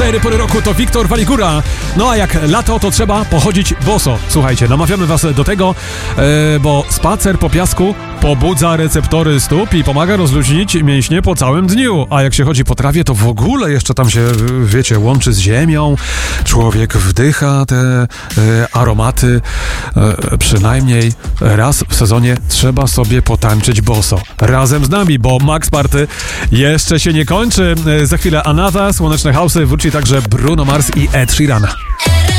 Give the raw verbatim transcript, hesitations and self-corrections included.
Cztery pory roku to Wiktor Waligura. No a jak lato, to trzeba pochodzić boso. Słuchajcie, namawiamy was do tego, e, bo spacer po piasku pobudza receptory stóp i pomaga rozluźnić mięśnie po całym dniu. A jak się chodzi po trawie, to w ogóle jeszcze tam się, wiecie, łączy z ziemią. Człowiek wdycha te e, aromaty. E, przynajmniej raz w sezonie trzeba sobie potańczyć boso. Razem z nami, bo Max Party jeszcze się nie kończy. E, za chwilę Anata, Słoneczne House'y, wróci także Bruno Mars i Ed Sheeran.